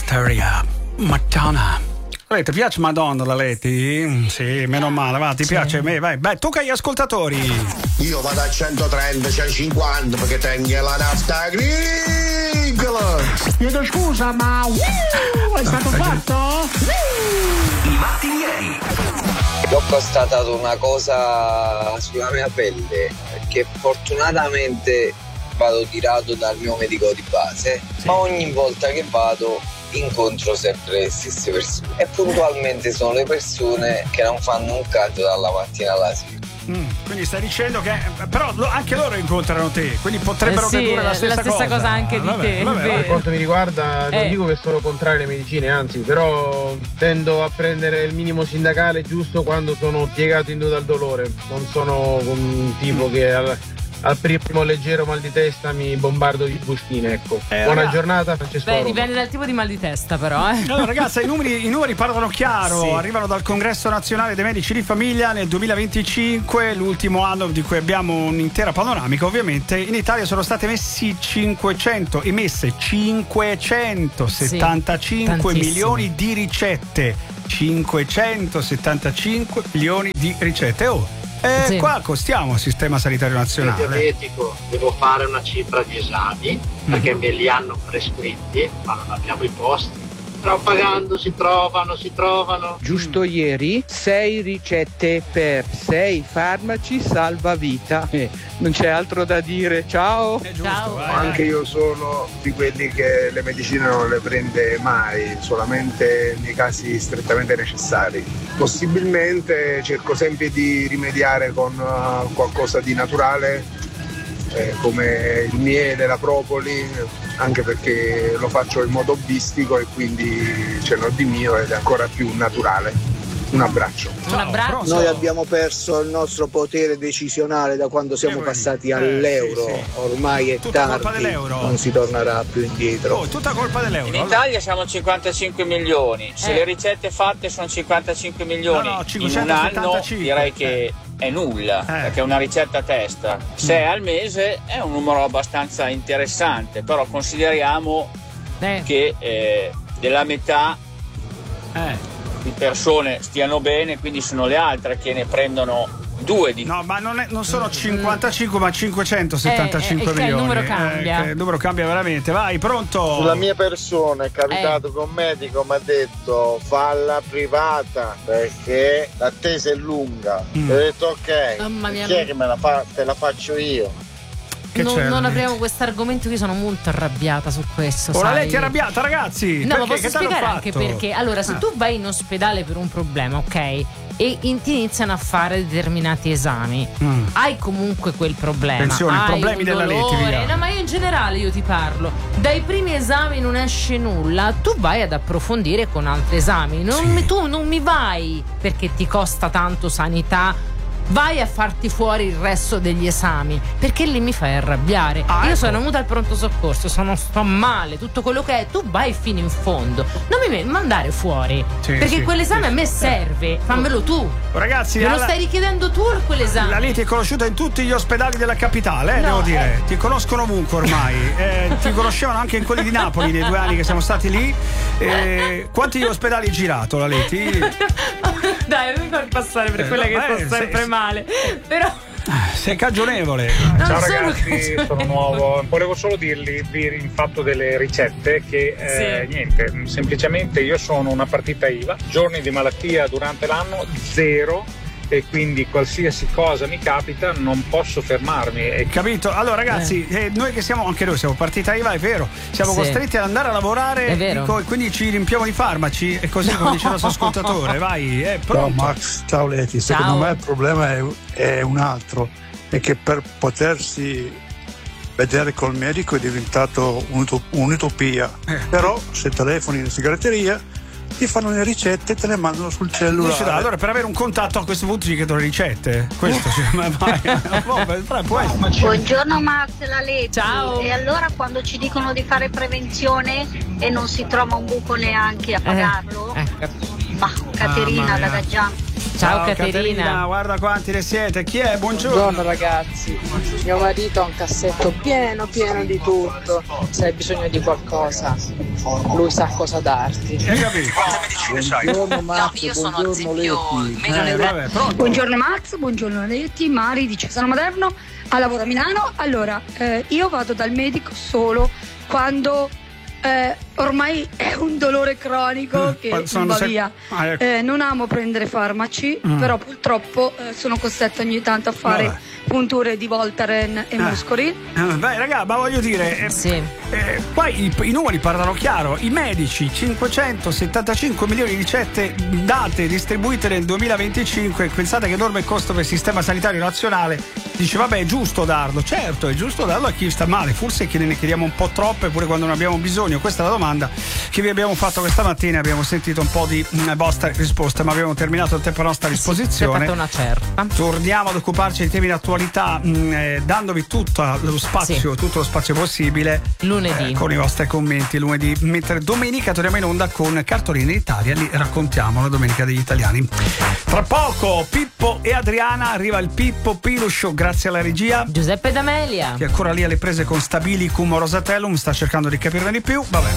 Materia Madonna. Ti piace Madonna la Leti? Sì, meno male, va, ti piace a me, vai, tocca agli ascoltatori. Io vado a 130, 150 perché tengo la nafta agricola. Chiedo scusa, ma è stato fatto? I mattinieri. Ho constatato una cosa sulla mia pelle, perché fortunatamente vado tirato dal mio medico di base, ma ogni volta che vado incontro sempre le stesse persone e puntualmente sono le persone che non fanno un cazzo dalla mattina alla sera. Quindi stai dicendo che però anche loro incontrano te, quindi potrebbero dedurre la stessa cosa anche di te. Per quanto mi riguarda non dico che sono contrario alle medicine, anzi, però tendo a prendere il minimo sindacale giusto quando sono piegato in due dal dolore. Non sono un tipo che al primo leggero mal di testa mi bombardo di bustine, ecco. Buona giornata, Francesco. Dipende dal tipo di mal di testa, però. Allora, ragazzi, i numeri parlano chiaro. Sì. Arrivano dal Congresso Nazionale dei Medici di Famiglia nel 2025, l'ultimo anno di cui abbiamo un'intera panoramica. Ovviamente in Italia sono state emesse 575 milioni di ricette. 575 milioni di ricette. Qua costiamo al sistema sanitario nazionale. Io diabetico devo fare una cifra di esami perché me li hanno prescritti, ma non abbiamo i posti. Però pagando si trovano. Giusto ieri 6 ricette per 6 farmaci salvavita. Non c'è altro da dire. Ciao. Ciao. Anche io sono di quelli che le medicine non le prende mai, solamente nei casi strettamente necessari. Possibilmente cerco sempre di rimediare con qualcosa di naturale, come il miele, la propoli, anche perché lo faccio in modo hobbistico e quindi ce l'ho di mio ed è ancora più naturale. Un abbraccio. Noi abbiamo perso il nostro potere decisionale da quando siamo passati all'euro. Sì. Ormai è tutta tardi, non si tornerà più indietro. Tutta colpa dell'euro. In Italia siamo 55 milioni, se le ricette fatte sono 55 milioni in un anno, direi che è nulla, perché è una ricetta a testa. Se è al mese è un numero abbastanza interessante, però consideriamo che della metà di persone stiano bene, quindi sono le altre che ne prendono 2 di... No, ma non sono 55 ma 575 milioni. Il numero cambia. Il numero cambia veramente. Vai, pronto? Sulla mia persona è capitato che un medico mi ha detto falla privata perché l'attesa è lunga. Ho detto ok, chi è che me la fa? Te la faccio io. Non apriamo questo argomento, io sono molto arrabbiata su questo. Ora lei ti è arrabbiata, ragazzi? No, ma posso spiegare anche perché. Allora, se tu vai in ospedale per un problema, ok, e ti iniziano a fare determinati esami, hai comunque quel problema. Attenzione, i problemi della Leti, via. No, ma io in generale ti parlo. Dai primi esami non esce nulla, tu vai ad approfondire con altri esami. Tu non mi vai perché ti costa tanto sanità. Vai a farti fuori il resto degli esami, perché lì mi fai arrabbiare. Io sono venuta al pronto soccorso, sto male, tutto quello che è, tu vai fino in fondo, non mi mandare fuori, perché quell'esame a me serve, fammelo tu. Ragazzi, me lo stai richiedendo tu quell'esame? La Leti è conosciuta in tutti gli ospedali della capitale, devo dire. Ti conoscono ovunque ormai. Ti conoscevano anche in quelli di Napoli nei 2 anni che siamo stati lì. Quanti ospedali hai girato, la Leti? Dai, non mi far passare per quella che sto sempre male. Però sei cagionevole. Ciao ragazzi, sono nuovo. Volevo solo dirvi il fatto delle ricette che niente, semplicemente io sono una partita IVA, giorni di malattia durante l'anno 0, e quindi qualsiasi cosa mi capita non posso fermarmi. Capito? Allora ragazzi, noi che siamo, anche noi siamo partita IVA, è vero, siamo costretti ad andare a lavorare, e quindi ci riempiamo di farmaci, e così come dice il nostro ascoltatore. Vai, pronto. Ciao Max, ciao Leti. Secondo me il problema è un altro, è che per potersi vedere col medico è diventato un'utopia. Però se telefoni in segreteria ti fanno le ricette e te le mandano sul cellulare. Allora, per avere un contatto a questo punto ci chiedono le ricette. Questo Buongiorno Max, la Leti. Ciao. E allora quando ci dicono di fare prevenzione e non si trova un buco neanche a pagarlo? Caterina da Gaggiano. Ciao Caterina. Guarda quanti ne siete. Chi è? Buongiorno ragazzi. Mio marito ha un cassetto pieno di tutto. Se hai bisogno di qualcosa, lui sa cosa darti. Buongiorno Max, io sono ad esempio Buongiorno Max, buongiorno Letti. Mari di Cesano Maderno, a lavoro a Milano. Allora, io vado dal medico solo quando ormai è un dolore cronico che non va via. Non amo prendere farmaci, però purtroppo sono costretta ogni tanto a fare punture di Voltaren e Muscorin. Beh raga, ma voglio dire qua i numeri parlano chiaro. I medici, 575 milioni di ricette date distribuite nel 2025. Pensate che enorme costo per il sistema sanitario nazionale. Dice vabbè, è giusto darlo. Certo, è giusto darlo a chi sta male. Forse che ne chiediamo un po' troppe pure quando non abbiamo bisogno. Questa è la domanda che vi abbiamo fatto questa mattina. Abbiamo sentito un po' di vostre risposte, ma abbiamo terminato il tempo a nostra disposizione. Una certa. Torniamo ad occuparci di temi in attualità, dandovi tutto lo spazio possibile lunedì con i vostri commenti lunedì, mentre domenica torniamo in onda con Cartolina d'Italia. Lì raccontiamo la domenica degli italiani. Tra poco Pippo e Adriana, arriva il Pippo Pilu Show, grazie alla regia Giuseppe D'Amelia, che è ancora lì alle prese con Stabilicum Rosatellum, sta cercando di capirne di più. Vabbè,